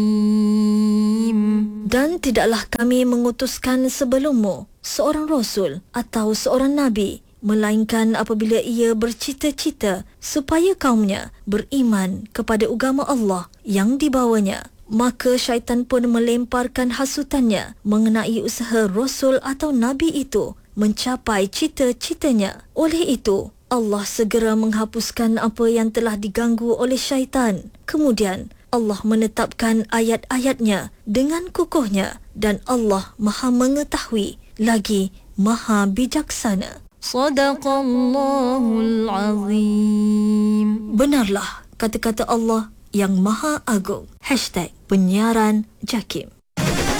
Dan tidaklah kami mengutuskan sebelummu seorang Rasul atau seorang Nabi, melainkan apabila ia bercita-cita supaya kaumnya beriman kepada agama Allah yang dibawanya. Maka syaitan pun melemparkan hasutannya mengenai usaha Rasul atau Nabi itu mencapai cita-citanya. Oleh itu, Allah segera menghapuskan apa yang telah diganggu oleh syaitan. Kemudian, Allah menetapkan ayat-ayatnya dengan kukuhnya dan Allah Maha mengetahui lagi Maha bijaksana. Sadaqallahul Azim. Benarlah kata-kata Allah yang Maha Agung. #penyiaran JAKIM.